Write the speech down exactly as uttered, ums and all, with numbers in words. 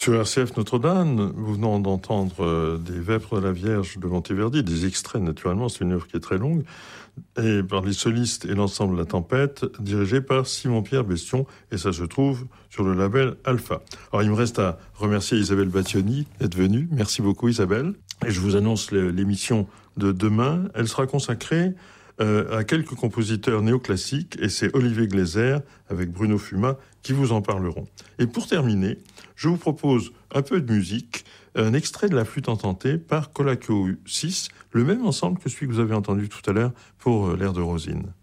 Sur R C F Notre-Dame, nous venons d'entendre euh, des Vêpres de la Vierge de Monteverdi, des extraits naturellement, c'est une œuvre qui est très longue, et par les solistes et l'ensemble de la Tempête, dirigé par Simon-Pierre Bestion, et ça se trouve sur le label Alpha. Alors il me reste à remercier Isabelle Battioni d'être venue. Merci beaucoup Isabelle. Et je vous annonce l'émission de demain. Elle sera consacrée euh, à quelques compositeurs néoclassiques, et c'est Olivier Gleiser avec Bruno Fuma qui vous en parleront. Et pour terminer, je vous propose un peu de musique, un extrait de la flûte ententée par Colacao six, le même ensemble que celui que vous avez entendu tout à l'heure pour l'air de Rosine.